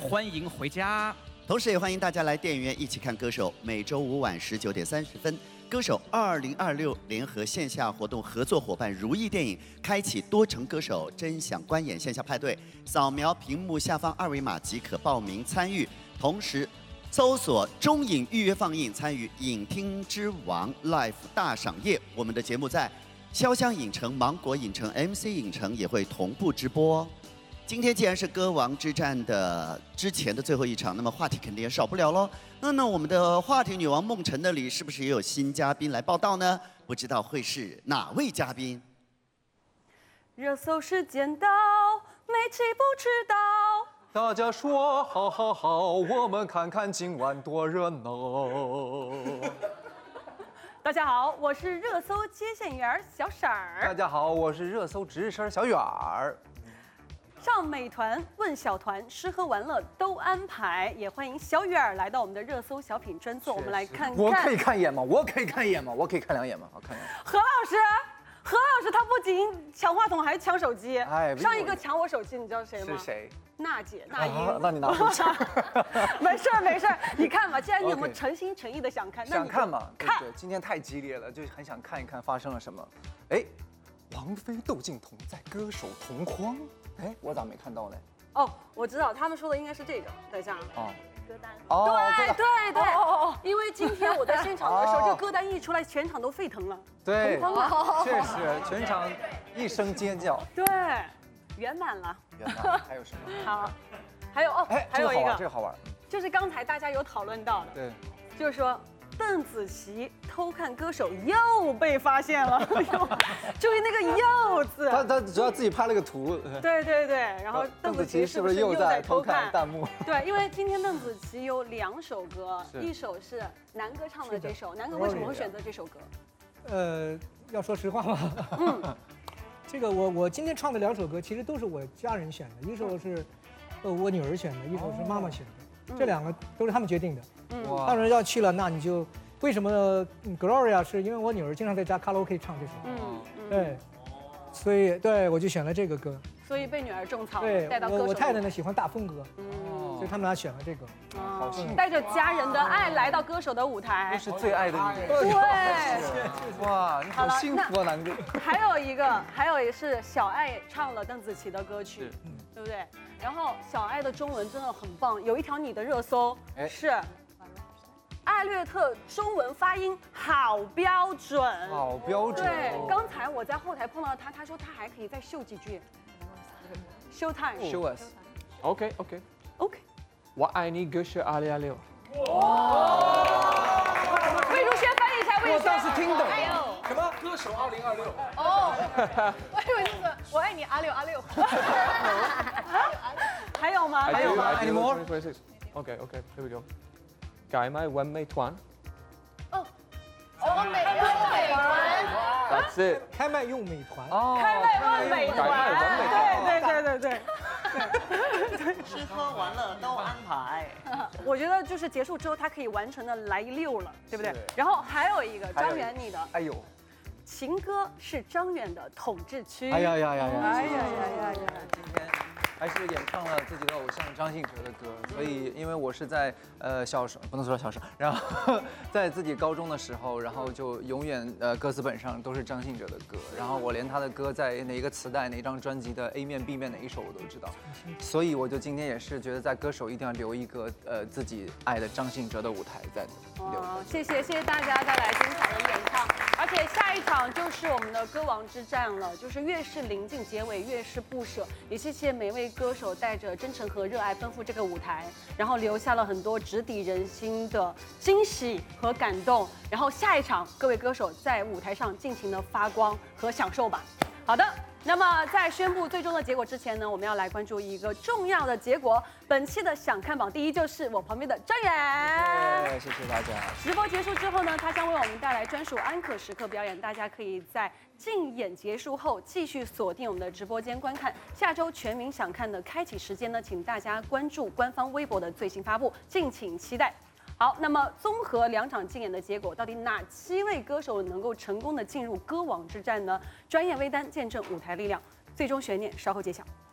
欢迎回家。 同时也欢迎大家来电影院一起看《歌手》，每周五晚19点30分，《歌手2026》联合线下活动合作伙伴如意电影开启多城歌手真享观演线下派对，扫描屏幕下方二维码即可报名参与，同时搜索中影预约放映，参与影厅之王 Live 大赏夜。我们的节目在潇湘影城、芒果影城、MC 影城也会同步直播。今天既然是歌王之战的之前的最后一场，那么话题肯定也少不了喽。那我们的话题女王梦辰那里是不是也有新嘉宾来报道呢？不知道会是哪位嘉宾？ 热搜时间到，美琪不迟到。 大家说好好好，我们看看今晚多热闹。 大家好，我是热搜接线员小婶儿。 大家好，我是热搜值日生小远儿。 上美团问小团，吃喝玩乐都安排，也欢迎小远儿来到我们的热搜小品专座，我们来看看。 我可以看一眼吗？我可以看一眼吗？我可以看两眼吗？我看两眼。 何老师。何老师他不仅抢话筒，还抢手机。 哎， 上一个抢我手机，你知道谁吗？ 是谁？ 娜姐，那英。 那你拿回去。 没事儿没事儿，你看吧，既然你有没有诚心诚意的想看， 想看嘛？ 看。 对，今天太激烈了，就很想看一看发生了什么。哎，王菲、窦靖童在歌手同框。哎，我咋没看到呢？ 哦，我知道，他们说的应该是这个，等一下。 哦。 歌单。 哦， 对。哦。因为今天我在现场的时候，这个歌单一出来，全场都沸腾了。 对，确实，全场一声尖叫。 对，圆满了。 圆满了，还有什么？ 好，还有哦，还有一个， 这个好玩， 就是刚才大家有讨论到的， 对， 就是说邓紫棋偷看歌手又被发现了，注意那个又字。 他主要自己拍了个图。 对，然后邓紫棋是不是又在偷看弹幕？ 对，因为今天邓紫棋有2首歌，一首是南哥唱的这首，南哥为什么会选择这首歌？ 要说实话嘛，这个我今天唱的2首歌其实都是我家人选的，一首是我女儿选的，一首是妈妈选的，这2个都是他们决定的。当然要去了，那你就为什么 Gloria 是因为我女儿经常在家卡拉 OK 唱这首，对，所以对我就选了这个歌， 所以被女儿种草， 对， 带到歌手。 我太太呢喜欢大风歌，所以他们俩选了这个， 好幸福， 带着家人的爱来到歌手的舞台， 都是最爱的女人。 对， 哇，你好幸福啊，南哥。 还有一个是小爱唱了邓紫棋的歌曲，对不对？然后小爱的中文真的很棒，有一条你的热搜是艾略特中文发音好标准， 好标准。 对，刚才我在后台碰到他，他说他还可以再秀几句。Show time. Show us. OK。我爱你歌手2026。 魏如萱翻译一下，魏如萱。 我当时听懂。 什么？歌手2026。 哦，我以为是我爱你阿六。还有吗？ 还有吗 ？Any more? OK. Here we go. 改卖完美团。 美团。 That's it. 开麦用美团。 开麦问美团。对。 吃喝玩乐都安排。 我觉得就是结束之后，他可以完成的来一溜了，对不对？然后还有一个张远你的， 哎呦， 情歌是张远的统治区。 哎呀！今天还是演唱了自己的偶像张信哲的歌，所以因为我是在小时候不能说小时候，然后在自己高中的时候，然后就永远歌词本上都是张信哲的歌，然后我连他的歌在哪一个磁带、哪一张专辑的 A 面、B 面哪一首我都知道，所以我就今天也是觉得在歌手一定要留一个自己爱的张信哲的舞台在留。 谢谢大家带来精彩的演唱，而且下一场就是我们的歌王之战了，就是越是临近结尾越是不舍，也谢谢每位歌手带着真诚和热爱奔赴这个舞台，然后留下了很多直抵人心的惊喜和感动。然后下一场，各位歌手在舞台上尽情的发光和享受吧。好的。那么在宣布最终的结果之前呢，我们要来关注一个重要的结果。本期的想看榜第1就是我旁边的张远。 谢谢大家。 直播结束之后呢，他将为我们带来专属安可时刻表演，大家可以在竞演结束后继续锁定我们的直播间观看。下周全民想看的开启时间呢，请大家关注官方微博的最新发布，敬请期待。好，那么综合2场竞演的结果，到底哪7位歌手能够成功的进入歌王之战呢？专业微单见证舞台力量，最终悬念稍后揭晓。